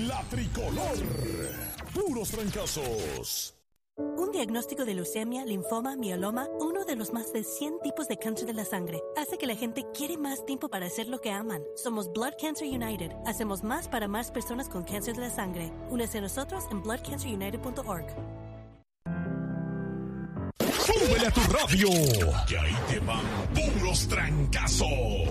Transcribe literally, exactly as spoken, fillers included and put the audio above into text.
La Tricolor. Puros trancazos. Un diagnóstico de leucemia, linfoma, mieloma, uno de los más de cien tipos de cáncer de la sangre, hace que la gente quiere más tiempo para hacer lo que aman. Somos Blood Cancer United. Hacemos más para más personas con cáncer de la sangre. Únese a nosotros en blood cancer united punto org. ¡Súbele a tu radio! Que ahí te van puros trancazos.